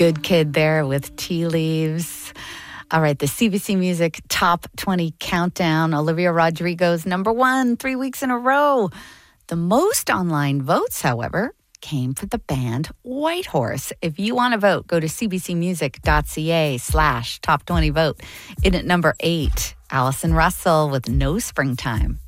Good Kid there with Tea Leaves. All right, the CBC Music Top 20 Countdown. Olivia Rodrigo's number 1, 3 weeks in a row. The most online votes, however, came for the band Whitehorse. If you want to vote, go to cbcmusic.ca/top20 vote. In at number 8, Alison Russell with No Springtime.